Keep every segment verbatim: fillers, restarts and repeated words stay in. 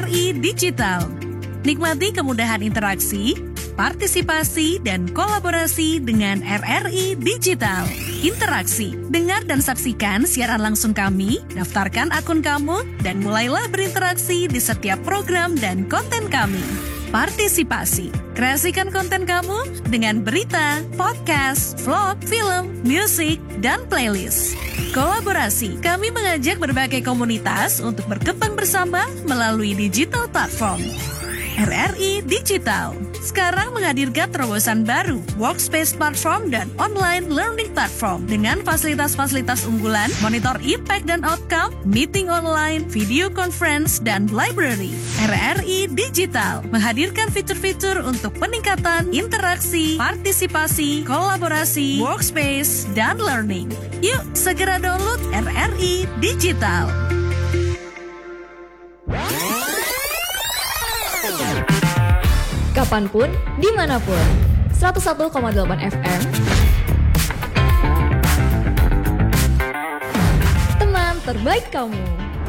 R I Digital. Nikmati kemudahan interaksi, partisipasi, dan kolaborasi dengan R R I Digital. Interaksi, dengar dan saksikan siaran langsung kami, daftarkan akun kamu, dan mulailah berinteraksi di setiap program dan konten kami. Partisipasi, kreasikan konten kamu dengan berita, podcast, vlog, film, musik, dan playlist. Kolaborasi, kami mengajak berbagai komunitas untuk berkembang bersama melalui digital platform. R R I Digital sekarang menghadirkan terobosan baru, workspace platform dan online learning platform dengan fasilitas-fasilitas unggulan, monitor impact dan outcome, meeting online, video conference, dan library. R R I Digital menghadirkan fitur-fitur untuk peningkatan interaksi, partisipasi, kolaborasi, workspace, dan learning. Yuk, segera download R R I Digital. Kapanpun, dimanapun, seratus satu koma delapan F M. Teman terbaik kamu.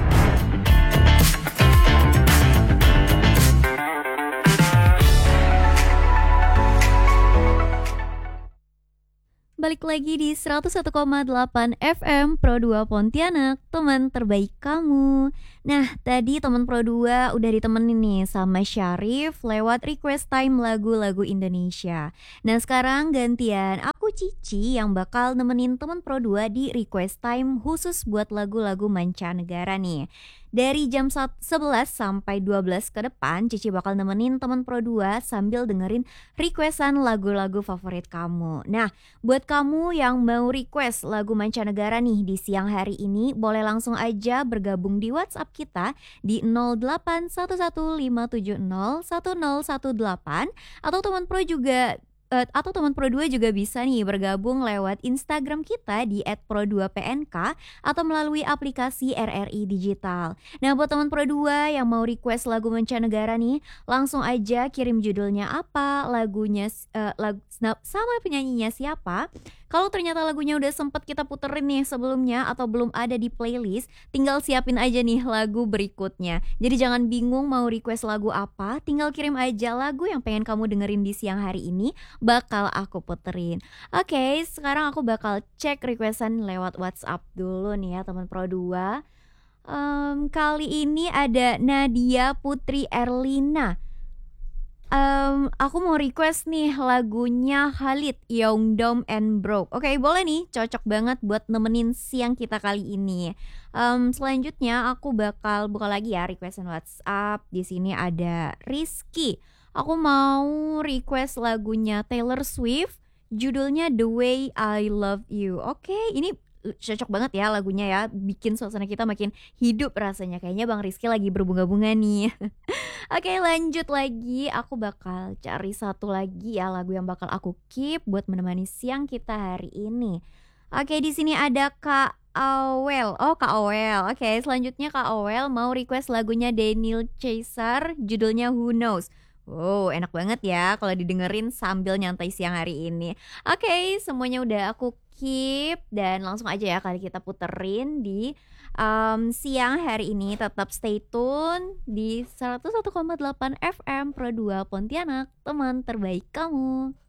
Balik lagi di seratus satu koma delapan F M Pro dua Pontianak, teman terbaik kamu. Nah, tadi teman Pro dua udah ditemenin nih sama Syarif lewat request time lagu-lagu Indonesia. Nah, sekarang gantian aku Cici yang bakal nemenin teman Pro dua di request time khusus buat lagu-lagu mancanegara nih. Dari jam sebelas sampai dua belas ke depan, Cici bakal nemenin teman Pro dua sambil dengerin requestan lagu-lagu favorit kamu. Nah, buat kamu yang mau request lagu mancanegara nih di siang hari ini, boleh langsung aja bergabung di WhatsApp kita di nol delapan satu satu lima tujuh nol satu nol satu delapan, atau teman Pro juga Uh, atau teman Pro dua juga bisa nih bergabung lewat Instagram kita di et pro dua p n k atau melalui aplikasi R R I Digital. Nah, buat teman Pro dua yang mau request lagu mancanegara nih, langsung aja kirim judulnya apa, lagunya uh, lagu, sama penyanyinya siapa. Kalau ternyata lagunya udah sempet kita puterin nih sebelumnya atau belum ada di playlist, tinggal siapin aja nih lagu berikutnya. Jadi jangan bingung mau request lagu apa, tinggal kirim aja lagu yang pengen kamu dengerin di siang hari ini, bakal aku puterin. Oke, sekarang aku bakal cek requestan lewat WhatsApp dulu nih ya teman Pro dua. um, Kali ini ada Nadia Putri Erlina. Um, aku mau request nih lagunya Khalid, Young Dumb and Broke. Oke, boleh nih, cocok banget buat nemenin siang kita kali ini. Um, selanjutnya aku bakal buka lagi ya requestan WhatsApp. Di sini ada Rizky. Aku mau request lagunya Taylor Swift, judulnya The Way I Love You. Oke, ini cocok banget ya lagunya ya, bikin suasana kita makin hidup rasanya. Kayaknya Bang Rizky lagi berbunga-bunga nih. Oke, lanjut lagi. Aku bakal cari satu lagi ya lagu yang bakal aku keep buat menemani siang kita hari ini. Oke, di sini ada Kak Awel. Oh, Kak Awel. Oke, selanjutnya Kak Awel mau request lagunya Daniel Caesar, judulnya Who Knows. Wow, enak banget ya kalau didengerin sambil nyantai siang hari ini. Oke, semuanya udah aku keep dan langsung aja ya kali kita puterin di um, siang hari ini. Tetap stay tune di seratus satu koma delapan F M Pro dua Pontianak, teman terbaik kamu.